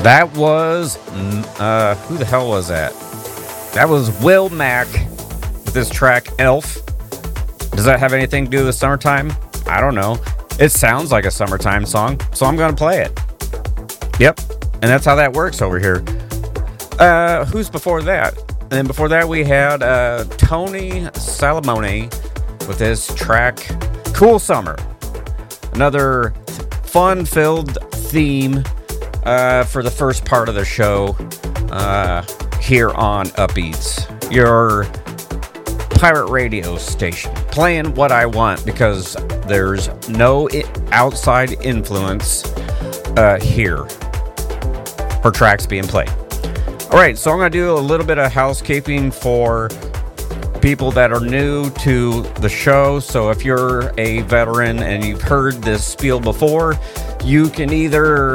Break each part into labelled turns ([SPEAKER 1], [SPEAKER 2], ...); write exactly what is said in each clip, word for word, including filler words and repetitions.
[SPEAKER 1] That was, uh, who the hell was that? That was Will Mack with this track, Elf. Does that have anything to do with summertime? I don't know. It sounds like a summertime song, so I'm going to play it. Yep, and that's how that works over here. Uh, who's before that? And then before that, we had uh, Tony Salamone with his track, Cool Summer. Another fun-filled theme uh, for the first part of the show uh, here on Upbeats, your pirate radio station. Playing what I want because there's no I- outside influence uh, here for tracks being played. All right, so I'm going to do a little bit of housekeeping for people that are new to the show. So if you're a veteran and you've heard this spiel before, you can either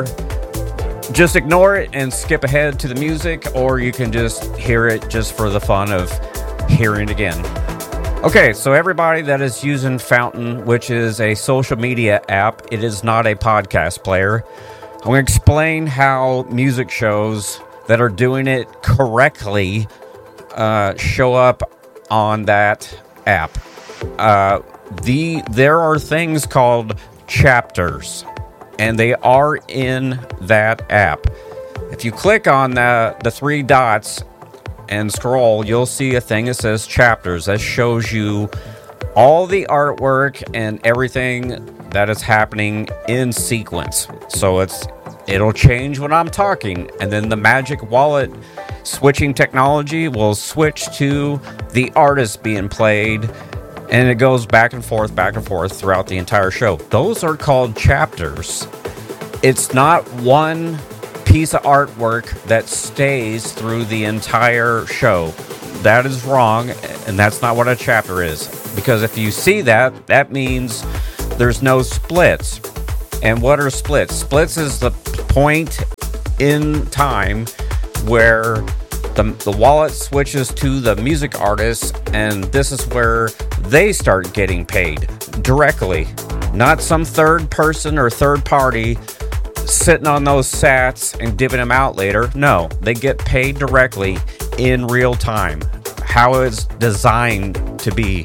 [SPEAKER 1] just ignore it and skip ahead to the music, or you can just hear it just for the fun of hearing it again. Okay, so everybody that is using Fountain, which is a social media app, it is not a podcast player. I'm going to explain how music shows that are doing it correctly uh, show up on that app. Uh, the there are things called chapters, and they are in that app. If you click on the, the three dots and scroll, you'll see a thing that says chapters. That shows you all the artwork and everything that is happening in sequence. So it's it'll change when I'm talking, and then the magic wallet switching technology will switch to the artist being played, and it goes back and forth, back and forth throughout the entire show. Those are called chapters. It's not one piece of artwork that stays through the entire show. That is wrong, and that's not what a chapter is. Because if you see that, that means there's no splits. And what are splits? Splits is the point in time where the, the wallet switches to the music artist, and this is where they start getting paid directly. Not some third person or third party sitting on those sats and divvying them out later. No, they get paid directly in real time. How it's designed to be.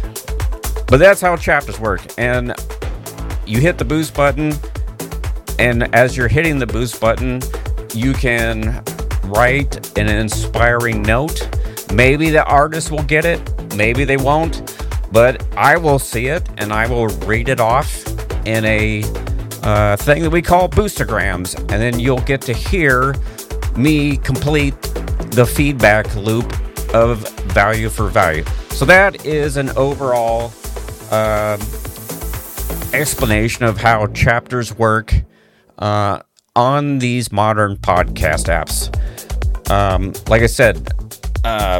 [SPEAKER 1] But that's how chapters work. And you hit the boost button, and as you're hitting the boost button, you can write an inspiring note. Maybe the artist will get it, maybe they won't, but I will see it and I will read it off in a uh, thing that we call boostergrams, and then you'll get to hear me complete the feedback loop of value for value. So that is an overall uh, explanation of how chapters work uh, on these modern podcast apps. Um, like I said, uh,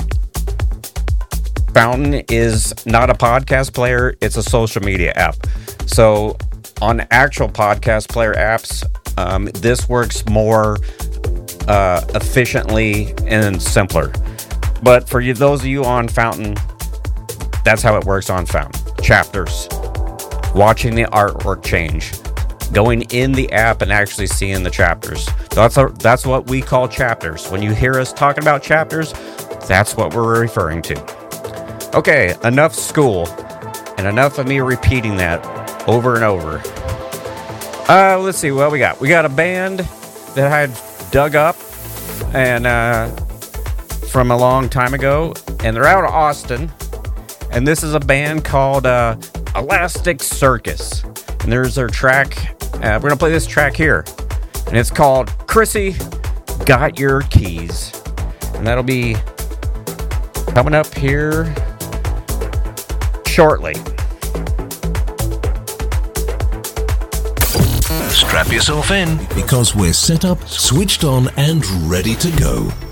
[SPEAKER 1] Fountain is not a podcast player, it's a social media app. So on actual podcast player apps, um, this works more uh, efficiently and simpler. But for you, those of you on Fountain, that's how it works on Fountain. Chapters. Watching the artwork change. Going in the app and actually seeing the chapters. That's a, that's what we call chapters. When you hear us talking about chapters, that's what we're referring to. Okay, enough school. And enough of me repeating that over and over. Uh, let's see what we got. We got a band that I had dug up and uh, from a long time ago. And they're out of Austin. And this is a band called uh, Elastic Circus. And there's their track. Uh, we're going to play this track here. And it's called Chrissy Got Your Keys. And that'll be coming up here shortly.
[SPEAKER 2] Strap yourself in, because we're set up, switched on, and ready to go.